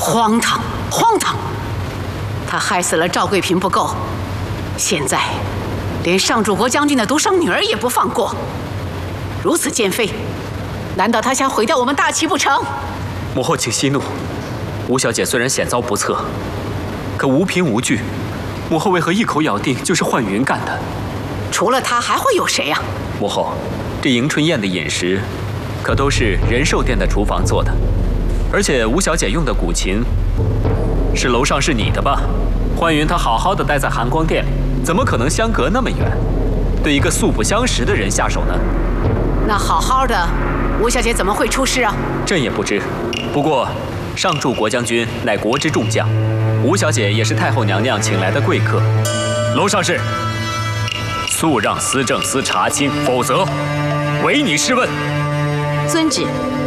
荒唐，荒唐！他害死了赵贵嫔不够，现在连上柱国将军的独生女儿也不放过，如此奸妃，难道他想毁掉我们大齐不成？ 母后请息怒，吴小姐虽然险遭不测，可无凭无据，母后为何一口咬定就是幻云干的？ 除了他还会有谁呀？ 母后，这迎春宴的饮食，可都是仁寿殿的厨房做的，而且吴小姐用的古琴，是楼上是你的吧？幻云她好好的待在寒光殿，怎么可能相隔那么远，对一个素不相识的人下手呢？ 那好好的，吴小姐怎么会出事啊？ 朕也不知。不过，上柱国将军乃国之重将，吴小姐也是太后娘娘请来的贵客。楼上是。速让司政司查清，否则唯你是问。 遵旨。